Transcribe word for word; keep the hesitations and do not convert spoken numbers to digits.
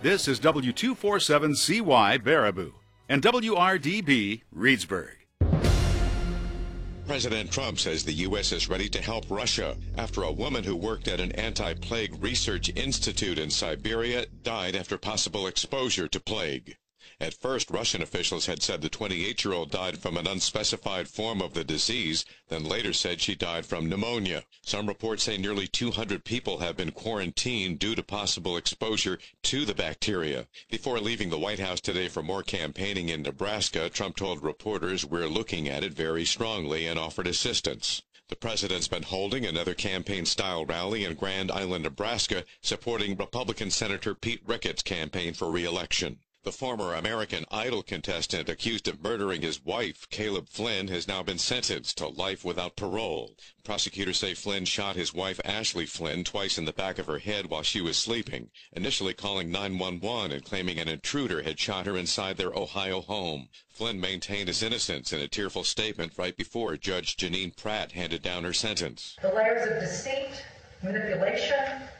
This is W two forty-seven C Y Baraboo and W R D B Reedsburg. President Trump says the U S is ready to help Russia after a woman who worked at an anti-plague research institute in Siberia died after possible exposure to plague. At first, Russian officials had said the twenty-eight-year-old died from an unspecified form of the disease, then later said she died from pneumonia. Some reports say nearly two hundred people have been quarantined due to possible exposure to the bacteria. Before leaving the White House today for more campaigning in Nebraska, Trump told reporters, "We're looking at it very strongly," and offered assistance. The president's been holding another campaign-style rally in Grand Island, Nebraska, supporting Republican Senator Pete Ricketts' campaign for re-election. The former American Idol contestant accused of murdering his wife, Caleb Flynn, has now been sentenced to life without parole. Prosecutors say Flynn shot his wife, Ashley Flynn, twice in the back of her head while she was sleeping, initially calling nine one one and claiming an intruder had shot her inside their Ohio home. Flynn maintained his innocence in a tearful statement right before Judge Janine Pratt handed down her sentence. The layers of deceit, manipulation,